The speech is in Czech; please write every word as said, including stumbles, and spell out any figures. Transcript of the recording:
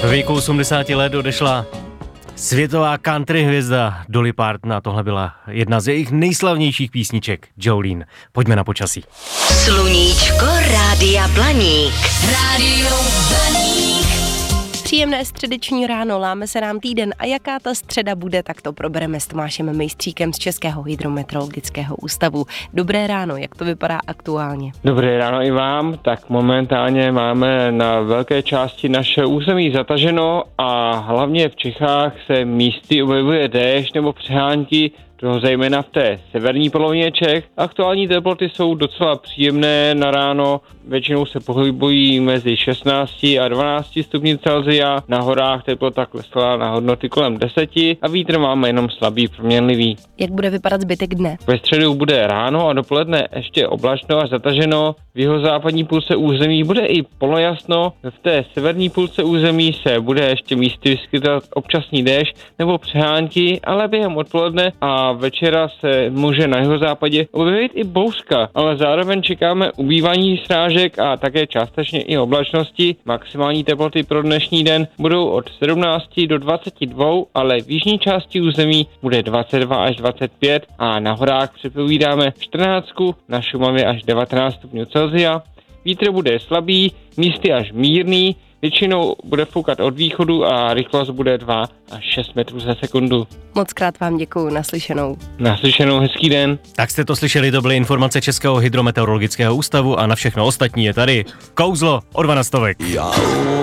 Ve věku osmdesáti let odešla světová country hvězda Dolly Parton a tohle byla jedna z jejich nejslavnějších písniček, Jolene. Pojďme na počasí. Sluníčko Rádia Blaník. Rádio Blaník. Příjemné středeční ráno, láme se nám týden a jaká ta středa bude, tak to probereme s Tomášem Mejstříkem z Českého hydrometeorologického ústavu. Dobré ráno, jak to vypadá aktuálně? Dobré ráno i vám, tak momentálně máme na velké části naše území zataženo a hlavně v Čechách se místy objevuje déšť nebo přehánky, toho zejména v té severní polovině Čech. Aktuální teploty jsou docela příjemné na ráno, většinou se pohybují mezi šestnácti a dvanácti stupni Celsia, na horách teplota klesla na hodnoty kolem deseti a vítr máme jenom slabý, proměnlivý. Jak bude vypadat zbytek dne? Ve středu bude ráno a dopoledne ještě oblačno a zataženo, v jihozápadní půlce území bude i polojasno, v té severní půlce území se bude ještě místy vyskytovat občasný déšť nebo přehánky, ale během odpoledne a večera se může na jihozápadě objevit i bouřka, ale zároveň čekáme ubývání srážek a také částečně i oblačnosti. Maximální teploty pro dnešní den budou od sedmnácti do dvaceti dvou, ale v jižní části území bude dvacet dva až dvacet pět a na horách předpovídáme čtrnáct, na Šumavě až devatenáct stupňů Celsia. Vítr bude slabý, místy až mírný, většinou bude foukat od východu a rychlost bude dva až šest metrů za sekundu. Moc krát vám děkuju, naslyšenou. Naslyšenou, hezký den. Tak jste to slyšeli, to byly informace Českého hydrometeorologického ústavu a na všechno ostatní je tady kouzlo od dvanáctovek.